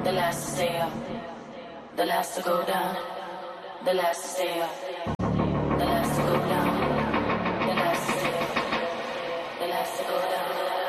the last to stay up, the last to go down, the last to stay up.